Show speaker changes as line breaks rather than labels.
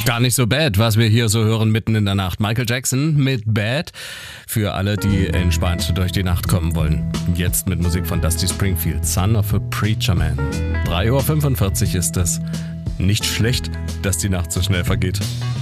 Gar nicht so bad, was wir hier so hören mitten in der Nacht. Michael Jackson mit Bad. Für alle, die entspannt durch die Nacht kommen wollen. Jetzt mit Musik von Dusty Springfield, Son of a Preacher Man. 3:45 Uhr ist es. Nicht schlecht, dass die Nacht so schnell vergeht.